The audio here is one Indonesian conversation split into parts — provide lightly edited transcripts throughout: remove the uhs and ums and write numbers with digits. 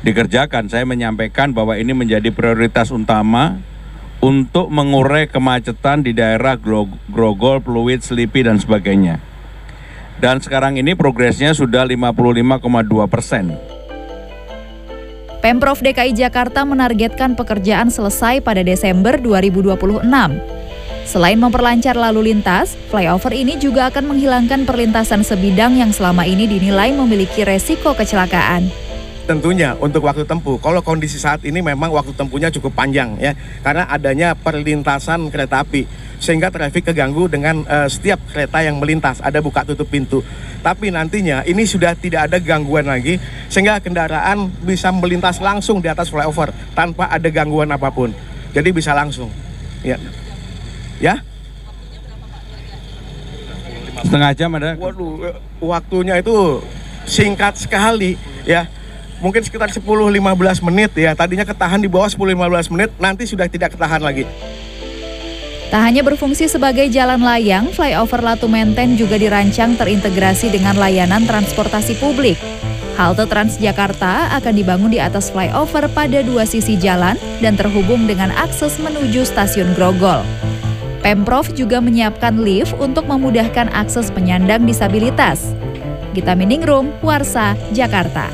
dikerjakan. Saya menyampaikan bahwa ini menjadi prioritas utama untuk mengurai kemacetan di daerah Grogol, Pluit, Selipi, dan sebagainya. Dan sekarang ini progresnya sudah 55,2%. Pemprov DKI Jakarta menargetkan pekerjaan selesai pada Desember 2026. Selain memperlancar lalu lintas, flyover ini juga akan menghilangkan perlintasan sebidang yang selama ini dinilai memiliki resiko kecelakaan. Tentunya untuk waktu tempuh, kalau kondisi saat ini memang waktu tempuhnya cukup panjang ya, karena adanya perlintasan kereta api, sehingga trafik keganggu dengan setiap kereta yang melintas, ada buka tutup pintu. Tapi nantinya ini sudah tidak ada gangguan lagi, sehingga kendaraan bisa melintas langsung di atas flyover tanpa ada gangguan apapun. Jadi bisa langsung. Ya. Setengah jam ada? Waduh, waktunya itu singkat sekali ya. Mungkin sekitar 10-15 menit ya. Tadinya ketahan di bawah 10-15 menit, nanti sudah tidak ketahan lagi. Tak hanya berfungsi sebagai jalan layang, flyover Latu Menteng juga dirancang terintegrasi dengan layanan transportasi publik. Halte Transjakarta akan dibangun di atas flyover pada dua sisi jalan dan terhubung dengan akses menuju stasiun Grogol. Pemprov juga menyiapkan lift untuk memudahkan akses penyandang disabilitas. Gita Miningrum, Warsa, Jakarta.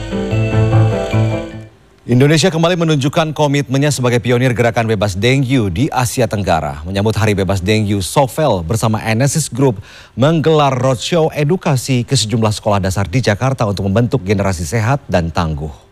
Indonesia kembali menunjukkan komitmennya sebagai pionir gerakan bebas dengue di Asia Tenggara. Menyambut Hari Bebas Dengue, Sovel bersama Enesis Group menggelar roadshow edukasi ke sejumlah sekolah dasar di Jakarta untuk membentuk generasi sehat dan tangguh.